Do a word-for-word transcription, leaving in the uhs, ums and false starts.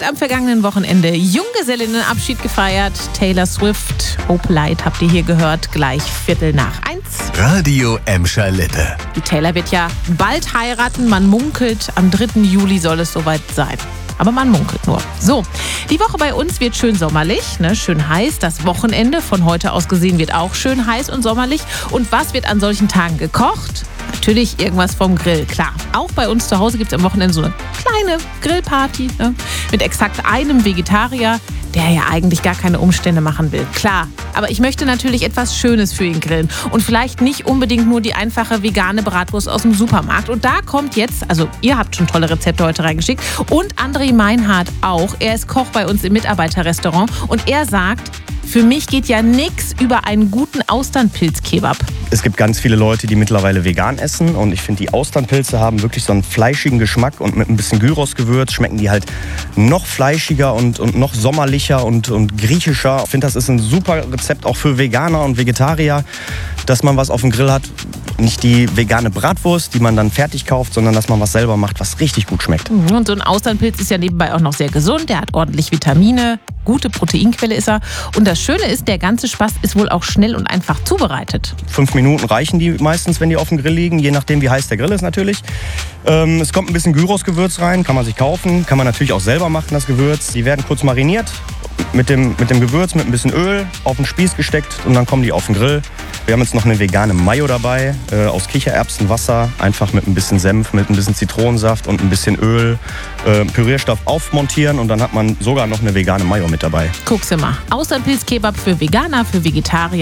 hat am vergangenen Wochenende Junggesellinnenabschied gefeiert. Taylor Swift, Hope Light habt ihr hier gehört, gleich Viertel nach eins. Radio Emscher Lippe. Die Taylor wird ja bald heiraten. Man munkelt, am dritten Juli soll es soweit sein. Aber man munkelt nur. So, die Woche bei uns wird schön sommerlich, ne? Schön heiß. Das Wochenende von heute aus gesehen wird auch schön heiß und sommerlich. Und was wird an solchen Tagen gekocht? Natürlich irgendwas vom Grill, klar. Auch bei uns zu Hause gibt es am Wochenende so eine kleine Grillparty, ne? Mit exakt einem Vegetarier, der ja eigentlich gar keine Umstände machen will. Klar, aber ich möchte natürlich etwas Schönes für ihn grillen. Und vielleicht nicht unbedingt nur die einfache vegane Bratwurst aus dem Supermarkt. Und da kommt jetzt, also ihr habt schon tolle Rezepte heute reingeschickt und André Meinhardt auch. Er ist Koch bei uns im Mitarbeiterrestaurant und er sagt, für mich geht ja nichts über einen guten Austernpilz-Kebab. Es gibt ganz viele Leute, die mittlerweile vegan essen und ich finde, die Austernpilze haben wirklich so einen fleischigen Geschmack und mit ein bisschen Gyrosgewürz schmecken die halt noch fleischiger und, und noch sommerlicher und, und griechischer. Ich finde, das ist ein super Rezept auch für Veganer und Vegetarier, dass man was auf dem Grill hat. Nicht die vegane Bratwurst, die man dann fertig kauft, sondern dass man was selber macht, was richtig gut schmeckt. Und so ein Austernpilz ist ja nebenbei auch noch sehr gesund. Der hat ordentlich Vitamine, gute Proteinquelle ist er. Und das Schöne ist, der ganze Spaß ist wohl auch schnell und einfach zubereitet. Fünf Minuten reichen die meistens, wenn die auf dem Grill liegen, je nachdem, wie heiß der Grill ist natürlich. Ähm, es kommt ein bisschen Gyrosgewürz rein, kann man sich kaufen, kann man natürlich auch selber machen, das Gewürz. Die werden kurz mariniert mit dem, mit dem Gewürz, mit ein bisschen Öl auf den Spieß gesteckt und dann kommen die auf den Grill. Wir haben jetzt noch eine vegane Mayo dabei, äh, aus Kichererbsenwasser, einfach mit ein bisschen Senf, mit ein bisschen Zitronensaft und ein bisschen Öl, äh, Pürierstoff aufmontieren und dann hat man sogar noch eine vegane Mayo mit dabei. Guck's mal. Austernpilz-Kebab für Veganer, für Vegetarier.